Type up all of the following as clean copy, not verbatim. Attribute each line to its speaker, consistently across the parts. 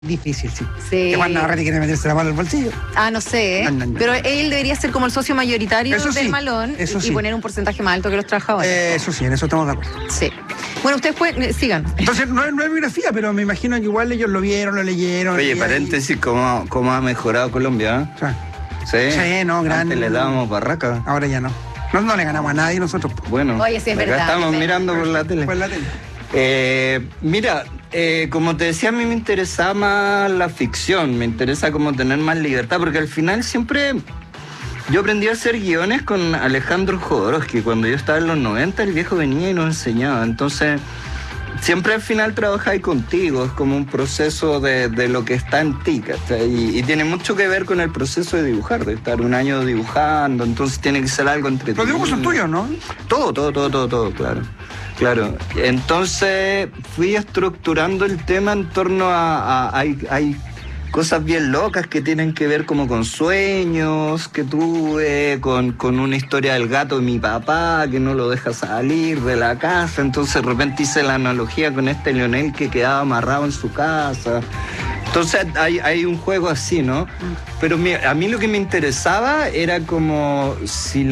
Speaker 1: Difícil, sí.
Speaker 2: Sí.
Speaker 1: Que Juan Navarrete quiere meterse la mano en el bolsillo.
Speaker 2: No sé.
Speaker 1: No.
Speaker 2: Pero él debería ser como el socio mayoritario
Speaker 1: Eso
Speaker 2: del
Speaker 1: sí,
Speaker 2: malón
Speaker 1: eso
Speaker 2: y
Speaker 1: sí.
Speaker 2: poner un porcentaje más alto que los trabajadores.
Speaker 1: Eso sí, en eso estamos de acuerdo.
Speaker 2: Sí. Bueno, ustedes pueden, sigan.
Speaker 1: Entonces, no es biografía, pero me imagino que igual ellos lo vieron, lo leyeron.
Speaker 3: Oye, paréntesis, ¿cómo ha mejorado Colombia?
Speaker 1: Sí,
Speaker 3: no,
Speaker 1: grande.
Speaker 3: Antes le dábamos barraca.
Speaker 1: Ahora ya no. No le ganamos a nadie nosotros.
Speaker 3: Bueno,
Speaker 2: Oye, sí, es
Speaker 3: acá
Speaker 2: verdad,
Speaker 3: estamos
Speaker 2: es
Speaker 3: mirando por la tele.
Speaker 1: Por la tele.
Speaker 3: Mira, como te decía, a mí me interesa más la ficción, me interesa como tener más libertad, porque al final siempre... Yo aprendí a hacer guiones con Alejandro Jodorowsky. Cuando yo estaba en los 90, el viejo venía y nos enseñaba. Entonces, siempre al final trabajáis contigo. Es como un proceso de lo que está en ti, ¿cachai? Y tiene mucho que ver con el proceso de dibujar, de estar un año dibujando. Entonces tiene que ser algo entretenido.
Speaker 1: Los dibujos son tuyos, ¿no?
Speaker 3: Todo, claro. Entonces fui estructurando el tema en torno a hay cosas bien locas que tienen que ver como con sueños que tuve, con una historia del gato de mi papá que no lo deja salir de la casa. Entonces de repente hice la analogía con este Lionel que quedaba amarrado en su casa. Entonces hay un juego así, ¿no? Pero a mí lo que me interesaba era como si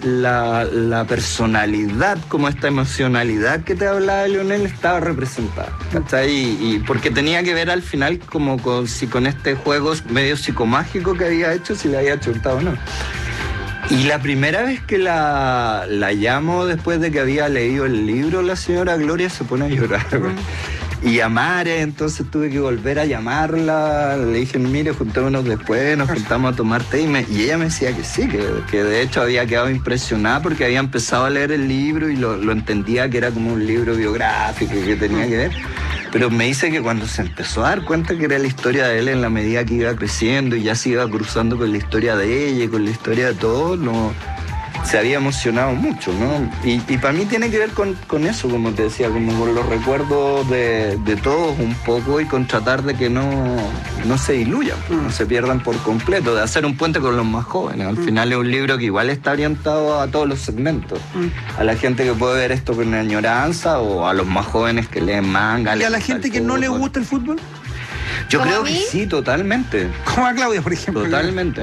Speaker 3: la personalidad, como esta emocionalidad que te hablaba Lionel estaba representada, ¿cachai? Y porque tenía que ver al final como con este juego medio psicomágico que había hecho, si le había chutado o no. Y la primera vez que la llamo después de que había leído el libro, la señora Gloria se pone a llorar, y a Mare, entonces tuve que volver a llamarla, le dije, mire, juntémonos después, nos juntamos a tomar té, y ella me decía que sí, que de hecho había quedado impresionada porque había empezado a leer el libro y lo entendía que era como un libro biográfico que tenía que ver, pero me dice que cuando se empezó a dar cuenta que era la historia de él en la medida que iba creciendo y ya se iba cruzando con la historia de ella y con la historia de todos, se había emocionado mucho, ¿no? Y para mí tiene que ver con eso, como te decía, como con los recuerdos de todos un poco y con tratar de que no se diluyan, no se pierdan por completo, de hacer un puente con los más jóvenes. Al final es un libro que igual está orientado a todos los segmentos, a la gente que puede ver esto con añoranza o a los más jóvenes que leen manga.
Speaker 1: ¿Y a la gente que no le gusta el fútbol?
Speaker 3: Yo creo que sí, totalmente.
Speaker 1: Como a Claudia, por ejemplo.
Speaker 3: Totalmente.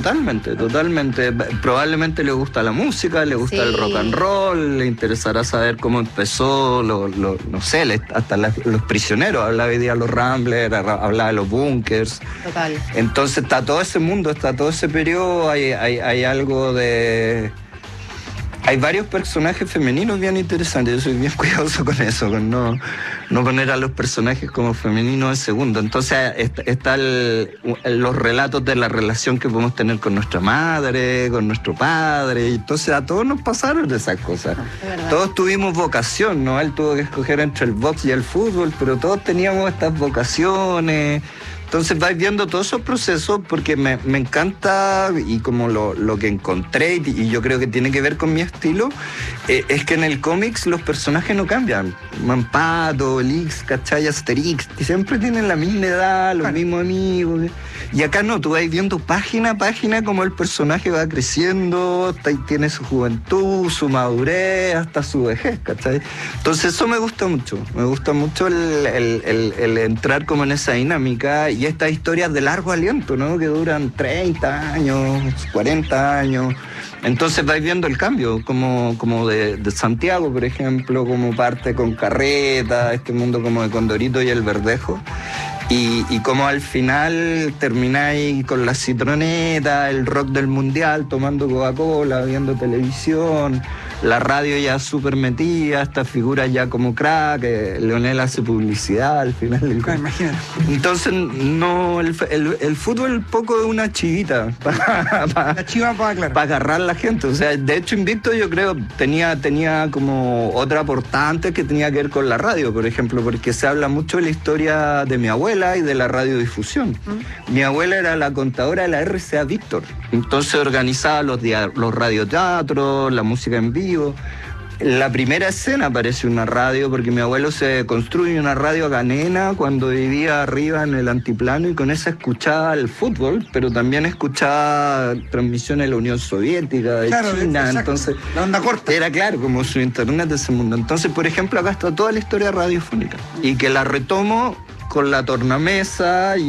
Speaker 3: Probablemente le gusta la música, le gusta el rock and roll, le interesará saber cómo empezó, no sé, hasta los prisioneros. Hablaba hoy día de los Ramblers, hablaba de los Bunkers.
Speaker 2: Total.
Speaker 3: Entonces está todo ese mundo, está todo ese periodo, hay algo de... Hay varios personajes femeninos bien interesantes. Yo soy bien cuidadoso con eso, con no poner a los personajes como femeninos de segundo. Entonces están los relatos de la relación que podemos tener con nuestra madre, con nuestro padre. Entonces a todos nos pasaron esas cosas. Todos tuvimos vocación, ¿no? Él tuvo que escoger entre el box y el fútbol, pero todos teníamos estas vocaciones. Entonces vais viendo todos esos procesos porque me encanta y como lo que encontré y yo creo que tiene que ver con mi estilo, es que en el cómics los personajes no cambian. Mampato, Elix, ¿cachai? Asterix, siempre tienen la misma edad, los mismos amigos. Y acá no, tú vas viendo página a página como el personaje va creciendo, tiene su juventud, su madurez, hasta su vejez, ¿cachai? Entonces eso me gusta mucho el entrar como en esa dinámica y estas historias de largo aliento, ¿no? Que duran 30 años, 40 años. Entonces vais viendo el cambio, como de Santiago, por ejemplo, como parte con Carreta, este mundo como de Condorito y el Verdejo. Y como al final termináis con la citroneta, el rock del mundial, tomando Coca-Cola, viendo televisión, la radio ya súper metida, estas figuras ya como crack, Leonel hace publicidad al final.
Speaker 1: Imagínate.
Speaker 3: Entonces, no, el fútbol poco es una chivita
Speaker 1: la chiva para
Speaker 3: agarrar a la gente. O sea, de hecho, Invicto yo creo tenía como otra aportante que tenía que ver con la radio, por ejemplo, porque se habla mucho de la historia de mi abuela y de la radiodifusión. Mi abuela era la contadora de la RCA Víctor, entonces organizaba los radioteatros, la música en vivo. La primera escena aparece una radio porque mi abuelo se construye una radio acá en Ena cuando vivía arriba en el antiplano y con esa escuchaba el fútbol, pero también escuchaba transmisiones de la Unión Soviética, de China, entonces
Speaker 1: la onda corta.
Speaker 3: Era claro, como su internet de ese mundo. Entonces, por ejemplo, acá está toda la historia radiofónica y que la retomo con la tornamesa